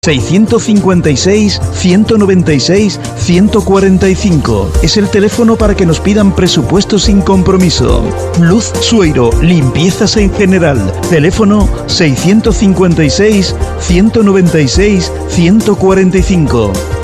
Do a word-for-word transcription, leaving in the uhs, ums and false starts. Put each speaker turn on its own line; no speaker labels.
seiscientos cincuenta y seis, ciento noventa y seis, ciento cuarenta y cinco. Es el teléfono para que nos pidan presupuestos sin compromiso. Luz Sueiro, limpiezas en general. Teléfono seiscientos cincuenta y seis, ciento noventa y seis, ciento cuarenta y cinco.